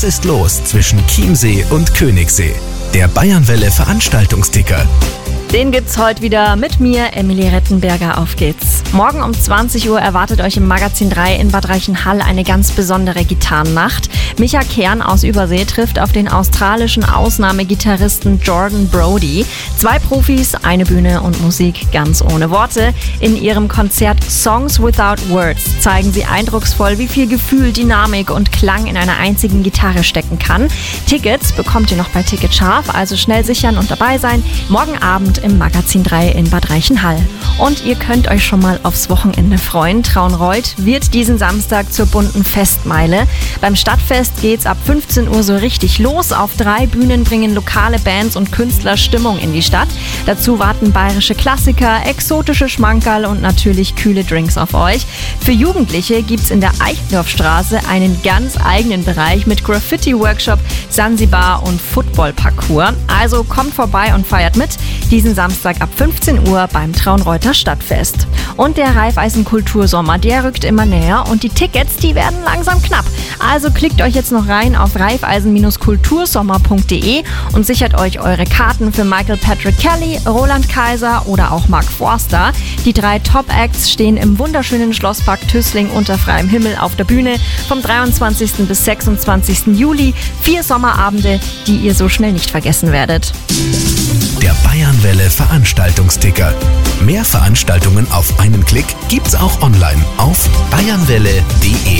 ist los zwischen Chiemsee und Königssee? Der Bayernwelle Veranstaltungsticker. Den gibt's heute wieder mit mir, Emilie Rettenberger. Auf geht's. Morgen um 20 Uhr erwartet euch im Magazin 3 in Bad Reichenhall eine ganz besondere Gitarrennacht. Micha Kern aus Übersee trifft auf den australischen Ausnahmegitarristen Jordan Brody. 2 Profis, eine Bühne und Musik ganz ohne Worte. In ihrem Konzert Songs Without Words zeigen sie eindrucksvoll, wie viel Gefühl, Dynamik und Klang in einer einzigen Gitarre stecken kann. Tickets bekommt ihr noch bei Ticketscharf, also schnell sichern und dabei sein. Morgen Abend im Magazin 3 in Bad Reichenhall. Und ihr könnt euch schon mal aufs Wochenende freuen. Traunreut wird diesen Samstag zur bunten Festmeile. Beim Stadtfest geht's ab 15 Uhr so richtig los. Auf 3 Bühnen bringen lokale Bands und Künstler Stimmung in die Stadt. Dazu warten bayerische Klassiker, exotische Schmankerl und natürlich kühle Drinks auf euch. Für Jugendliche gibt's in der Eichendorffstraße einen ganz eigenen Bereich mit Graffiti-Workshop, Sansibar und Football-Parcours. Also kommt vorbei und feiert mit. Diesen Samstag ab 15 Uhr beim Traunreuter Stadtfest. Und der Raiffeisen-Kultursommer, der rückt immer näher und die Tickets, die werden langsam knapp. Also klickt euch jetzt noch rein auf raiffeisen-kultursommer.de und sichert euch eure Karten für Michael Patrick Kelly, Roland Kaiser oder auch Mark Forster. Die 3 Top-Acts stehen im wunderschönen Schlosspark Tüßling unter freiem Himmel auf der Bühne vom 23. bis 26. Juli. 4 Sommerabende, die ihr so schnell nicht vergessen werdet. Der Bayernwelle Veranstaltungsticker. Mehr Veranstaltungen auf einen Klick gibt's auch online auf bayernwelle.de.